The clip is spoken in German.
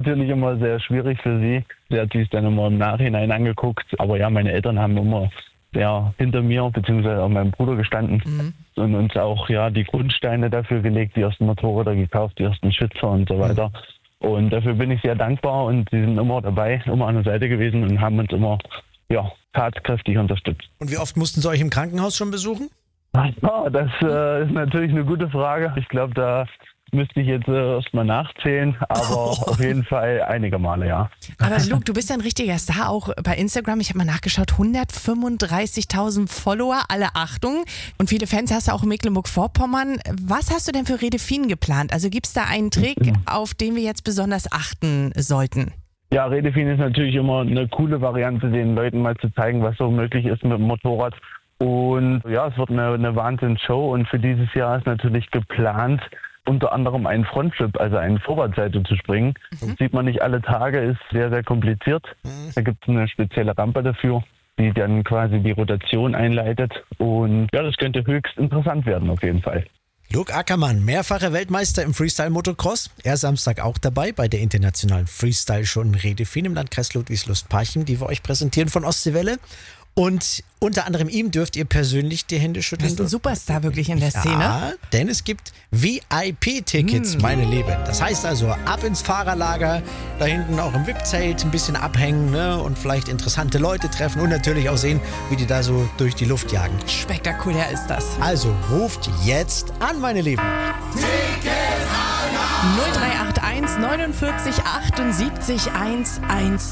natürlich immer sehr schwierig für sie. Sie hat sich dann immer im Nachhinein angeguckt. Aber ja, meine Eltern haben immer sehr hinter mir bzw. auch meinem Bruder gestanden und uns auch die Grundsteine dafür gelegt, die ersten Motorräder gekauft, die ersten Schützer und so weiter. Und dafür bin ich sehr dankbar und sie sind immer dabei, immer an der Seite gewesen und haben uns immer tatkräftig unterstützt. Und wie oft mussten Sie euch im Krankenhaus schon besuchen? Ja, das ist natürlich eine gute Frage. Ich glaube, da müsste ich jetzt erstmal nachzählen, aber auf jeden Fall einige Male, ja. Aber Luke, du bist ja ein richtiger Star, auch bei Instagram. Ich habe mal nachgeschaut, 135.000 Follower, alle Achtung. Und viele Fans hast du auch in Mecklenburg-Vorpommern. Was hast du denn für Redefin geplant? Also gibt es da einen Trick, auf den wir jetzt besonders achten sollten? Ja, Redefin ist natürlich immer eine coole Variante, den Leuten mal zu zeigen, was so möglich ist mit dem Motorrad. Und ja, es wird eine Wahnsinnsshow und für dieses Jahr ist natürlich geplant, unter anderem einen Frontflip, also eine Vorwärtsseite zu springen. Das sieht man nicht alle Tage, ist sehr, sehr kompliziert. Da gibt es eine spezielle Rampe dafür, die dann quasi die Rotation einleitet. Und ja, das könnte höchst interessant werden auf jeden Fall. Luke Ackermann, mehrfacher Weltmeister im Freestyle-Motocross. Er Samstag auch dabei bei der internationalen Freestyle-Show in Redefin im Landkreis Ludwigslust-Parchim, die wir euch präsentieren von Ostseewelle. Und unter anderem ihm dürft ihr persönlich die Hände schütteln. Das ist ein Superstar wirklich in der Szene. Ja, denn es gibt VIP-Tickets, meine Lieben. Das heißt also, ab ins Fahrerlager, da hinten auch im VIP-Zelt ein bisschen abhängen, ne? Und vielleicht interessante Leute treffen und natürlich auch sehen, wie die da so durch die Luft jagen. Spektakulär ist das. Also ruft jetzt an, meine Lieben. 0381 49 78 110.